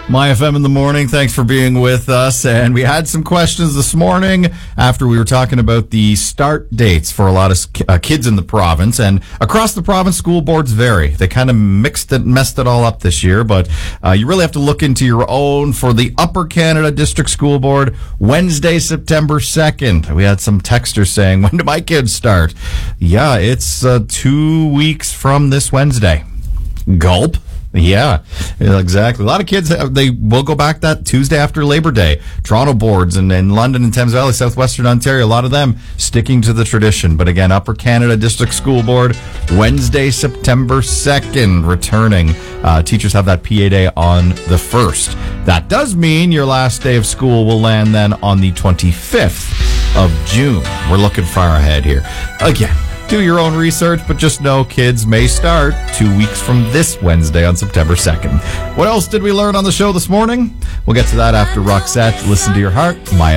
My FM in the morning. Thanks for being with us. And we had some questions this morning after we were talking about the start dates for a lot of kids in the province. And across the province, school boards vary. They kind of messed it all up this year. But you really have to look into your own. For the Upper Canada District School Board, Wednesday, September 2nd. We had some texters saying, when do my kids start? Yeah, it's 2 weeks from this Wednesday. Gulp. Yeah, exactly. A lot of kids, they will go back that Tuesday after Labor Day. Toronto boards and in London and Thames Valley, southwestern Ontario, a lot of them sticking to the tradition. But again, Upper Canada District School Board, Wednesday, September 2nd, returning. Teachers have that PA day on the 1st. That does mean your last day of school will land then on the 25th of June. We're looking far ahead here. Again, do your own research, but just know kids may start 2 weeks from this Wednesday on September 2nd. What else did we learn on the show this morning? We'll get to that after Roxette. Listen to your heart. My